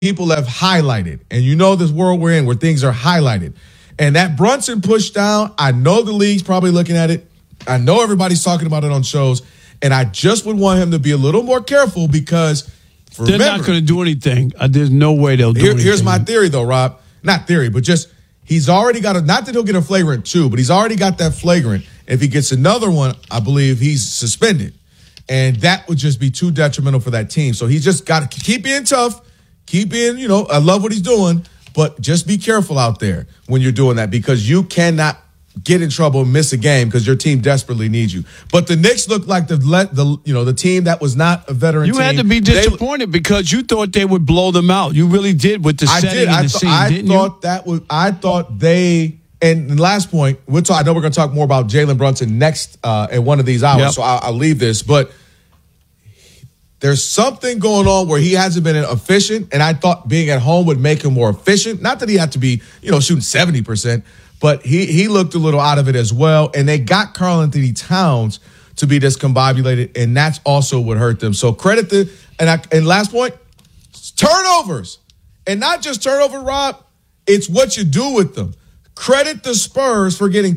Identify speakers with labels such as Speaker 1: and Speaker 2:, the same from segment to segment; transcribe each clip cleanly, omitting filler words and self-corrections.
Speaker 1: people have highlighted. And you know this world we're in where things are highlighted. And that Brunson push down, I know the league's probably looking at it. I know everybody's talking about it on shows. And I just would want him to be a little more careful because
Speaker 2: they're not going to do anything. There's no way they'll do anything.
Speaker 1: Here's my theory, though, Rob. Not theory, but just he's already got not that he'll get a flagrant 2, but he's already got that flagrant. If he gets another one, I believe he's suspended. And that would just be too detrimental for that team. So he's just got to keep being tough, keep being, I love what he's doing, but just be careful out there when you're doing that because you cannot get in trouble and miss a game because your team desperately needs you. But the Knicks look like the team that was not a veteran team.
Speaker 2: You had to be disappointed because you thought they would blow them out. You really did with the setting and the scene, didn't you?
Speaker 1: I thought they. And last point, I know we're going to talk more about Jalen Brunson next in one of these hours, so I'll leave this. But there's something going on where he hasn't been efficient, and I thought being at home would make him more efficient. Not that he had to be, shooting 70%, but he looked a little out of it as well. And they got Karl-Anthony Towns to be discombobulated, and that's also what hurt them. So credit and last point, turnovers. And not just turnover, Rob, it's what you do with them. Credit the Spurs for getting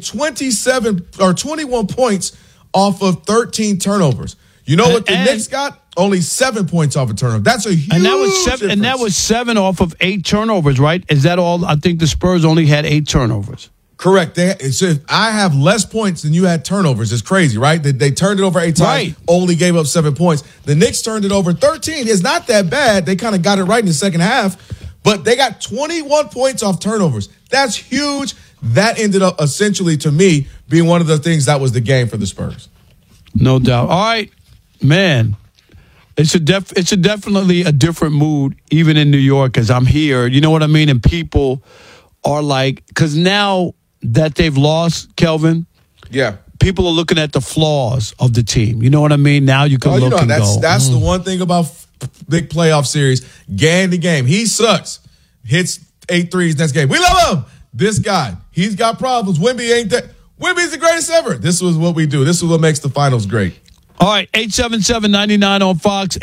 Speaker 1: 21 points off of 13 turnovers. You know what the Knicks got? Only 7 points off of turnover. That's a huge difference.
Speaker 2: And that was 7 off of 8 turnovers, right? Is that all? I think the Spurs only had 8 turnovers.
Speaker 1: Correct. I have less points than you had turnovers. It's crazy, right? They turned it over 8 times, right. Only gave up 7 points. The Knicks turned it over 13. It's not that bad. They kind of got it right in the second half. But they got 21 points off turnovers. That's huge. That ended up essentially, to me, being one of the things that was the game for the Spurs.
Speaker 2: No doubt. All right, man. It's definitely a different mood, even in New York, as I'm here. You know what I mean? And people are like, because now that they've lost, Kelvin, people are looking at the flaws of the team. You know what I mean? Now you can look and go.
Speaker 1: That's the one thing about big playoff series, game to game. He sucks. Hits 8 threes next game. We love him. This guy, he's got problems. Wemby ain't that. Wemby's the greatest ever. This was what we do. This is what makes the finals great.
Speaker 2: All right, 877-99 on Fox,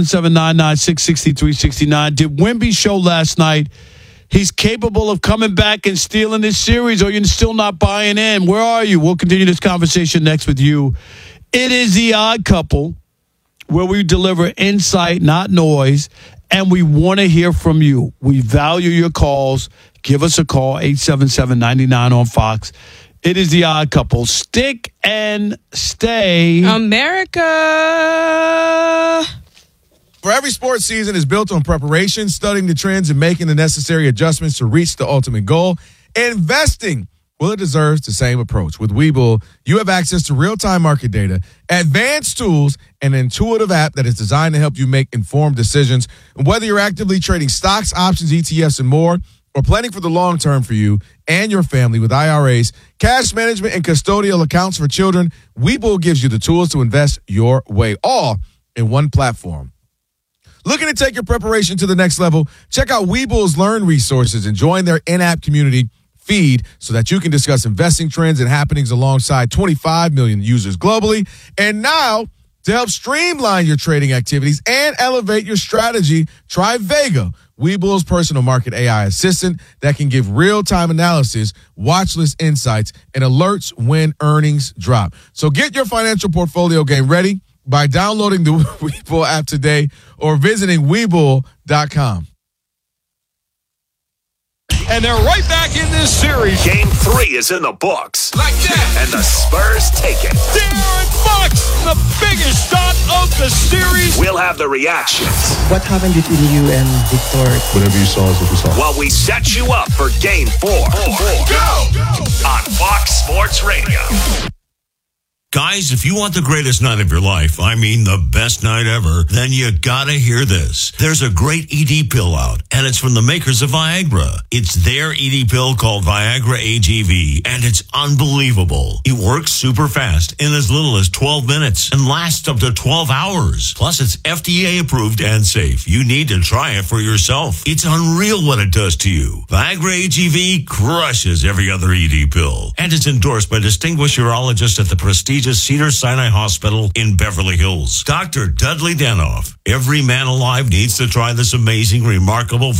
Speaker 2: 877-996-6369. Did Wemby show last night he's capable of coming back and stealing this series, or you're still not buying in? Where are you? We'll continue this conversation next with you. It is The Odd Couple, where we deliver insight, not noise, and we want to hear from you. We value your calls. Give us a call, 877-99 on Fox. It is The Odd Couple. Stick and stay.
Speaker 3: America.
Speaker 1: For every sports season is built on preparation, studying the trends, and making the necessary adjustments to reach the ultimate goal. Investing, well, it deserves the same approach. With Webull, you have access to real-time market data, advanced tools, and an intuitive app that is designed to help you make informed decisions. And whether you're actively trading stocks, options, ETFs, and more, or planning for the long term for you and your family with IRAs, cash management, and custodial accounts for children, Webull gives you the tools to invest your way, all in one platform. Looking to take your preparation to the next level? Check out Webull's Learn resources and join their in-app community feed so that you can discuss investing trends and happenings alongside 25 million users globally. And now, to help streamline your trading activities and elevate your strategy, try Vega, Webull's personal market AI assistant that can give real-time analysis, watch list insights, and alerts when earnings drop. So get your financial portfolio game ready by downloading the Webull app today or visiting Webull.com.
Speaker 4: And they're right back in this series.
Speaker 5: Game 3 is in the books.
Speaker 4: Like that.
Speaker 5: And the Spurs take it.
Speaker 4: De'Aaron Fox, the biggest shot of the series.
Speaker 5: We'll have the reactions.
Speaker 6: What happened between you and Victor?
Speaker 7: Whatever you saw is what we saw.
Speaker 5: While we set you up for Game 4.
Speaker 4: Go!
Speaker 5: On Fox Sports Radio.
Speaker 8: Guys, if you want the greatest night of your life, I mean the best night ever, then you gotta hear this. There's a great ED pill out, and it's from the makers of Viagra. It's their ED pill called Viagra AGV, and it's unbelievable. It works super fast in as little as 12 minutes and lasts up to 12 hours. Plus, it's FDA approved and safe. You need to try it for yourself. It's unreal what it does to you. Viagra AGV crushes every other ED pill, and it's endorsed by distinguished urologists at the prestigious Cedars-Sinai Hospital in Beverly Hills. Dr. Dudley Danoff. Every man alive needs to try this amazing, remarkable